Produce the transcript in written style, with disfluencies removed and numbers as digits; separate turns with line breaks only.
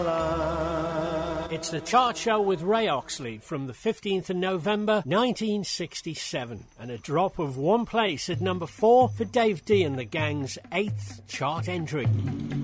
It's the chart show with Ray Oxley from the 15th of November 1967, and a drop of one place at number 4 for Dave D and the Gang's 8th chart entry.